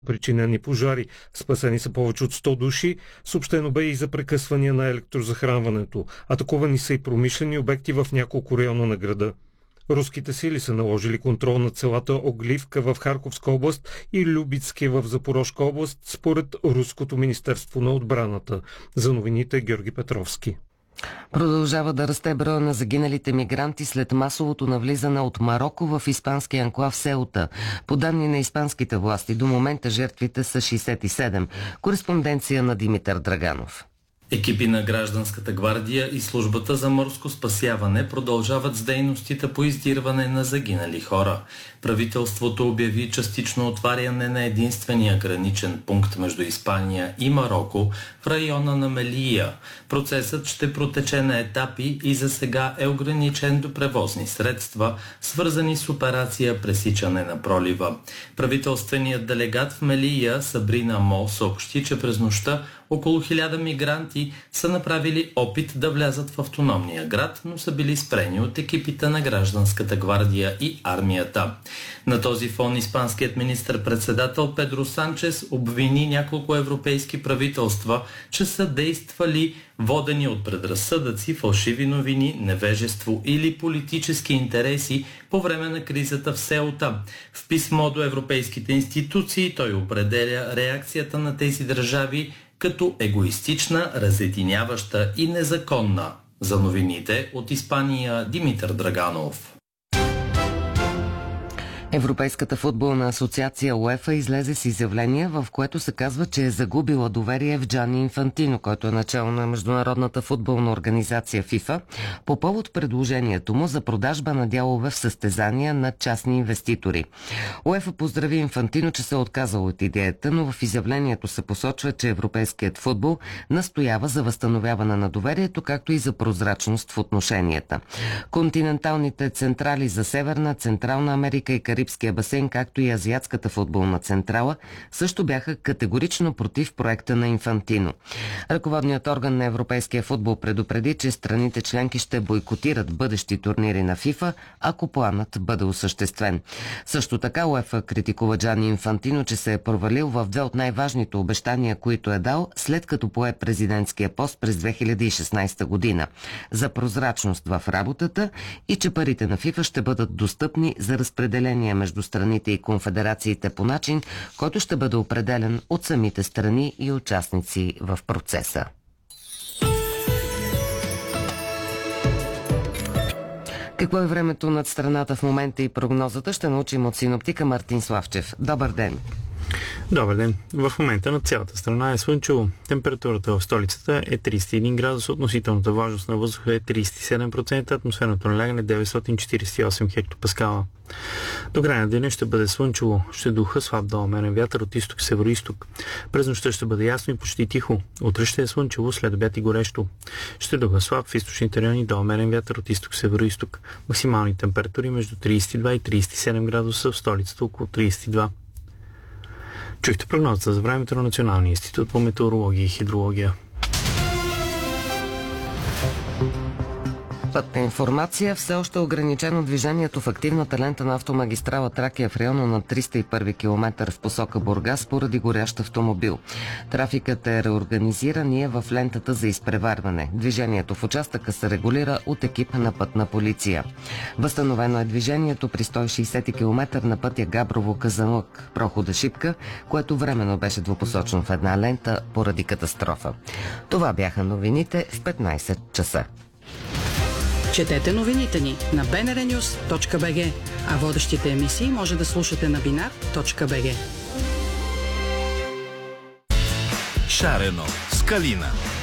причинени пожари. Спасени са повече от 100 души. Съобщено бе и за прекъсвания на електрозахранването. Атакувани са и промишлени обекти в няколко района на града. Руските сили са наложили контрол над селата Огливка в Харковска област и Любицки в Запорожка област, според Руското министерство на отбраната. За новините Георги Петровски. Продължава да расте броя на загиналите мигранти след масовото навлизане от Мароко в испанския анклав Сеута. По данни на испанските власти, до момента жертвите са 67. Кореспонденция на Димитър Драганов. Екипи на Гражданската гвардия и службата за морско спасяване продължават с дейностите по издирване на загинали хора. Правителството обяви частично отваряне на единствения граничен пункт между Испания и Мароко в района на Мелия. Процесът ще протече на етапи и за сега е ограничен до превозни средства, свързани с операция пресичане на пролива. Правителственият делегат в Мелия Сабрина Мо съобщи, че през нощта около 1000 мигранти са направили опит да влязат в автономния град, но са били спрени от екипите на Гражданската гвардия и армията. На този фон испанският министър-председател Педро Санчес обвини няколко европейски правителства, че са действали водени от предразсъдъци, фалшиви новини, невежество или политически интереси по време на кризата в Сеута. В писмо до европейските институции той определя реакцията на тези държави като егоистична, разединяваща и незаконна. За новините от Испания Димитър Драганов. Европейската футболна асоциация УЕФА излезе с изявление, в което се казва, че е загубила доверие в Джани Инфантино, който е начало на Международната футболна организация ФИФА, по повод предложението му за продажба на дялове в състезания на частни инвеститори. УЕФА поздрави Инфантино, че се е отказал от идеята, но в изявлението се посочва, че европейският футбол настоява за възстановяване на доверието, както и за прозрачност в отношенията. Континенталните централи за Северна, Централна Америка и Карибския басейн, както и Азиатската футболна централа, също бяха категорично против проекта на Инфантино. Ръководният орган на европейския футбол предупреди, че страните членки ще бойкотират бъдещи турнири на ФИФА, ако планът бъде осъществен. Също така УЕФА критикува Джани Инфантино, че се е провалил в две от най-важните обещания, които е дал, след като пое президентския пост през 2016 година – за прозрачност в работата и че парите на ФИФА ще бъдат достъпни за разпределение между страните и конфедерациите по начин, който ще бъде определен от самите страни и участници в процеса. Какво е времето над страната в момента и прогнозата, ще научим от синоптика Мартин Славчев. Добър ден! Добър ден! В момента над цялата страна е слънчево. Температурата в столицата е 31 градуса, относителната влажност на въздуха е 37%, атмосферното налягане 948 хектопаскала. До края на деня ще бъде слънчево, ще духа слаб до умерен вятър от изток-североизток. През нощта ще бъде ясно и почти тихо. Утре ще е слънчево, след обяд и горещо. Ще духа слаб в източните райони до умерен вятър от изток-североизток. Максимални температури между 32 и 37 градуса, в столицата около 32. Чухте прогнозата за времето на Националния институт по метеорология и хидрология. Пътна информация. Все още е ограничено движението в активната лента на автомагистрала Тракия в района на 301 км в посока Бургас поради горящ автомобил. Трафикът е реорганизиран и е в лентата за изпреварване. Движението в участъка се регулира от екип на пътна полиция. Възстановено е движението при 160 км на пътя Габрово-Казанлък, прохода Шипка, което временно беше двупосочно в една лента поради катастрофа. Това бяха новините в 15 часа. Четете новините ни на bnrnews.bg, а водещите емисии може да слушате на binar.bg. Шарено с Калина.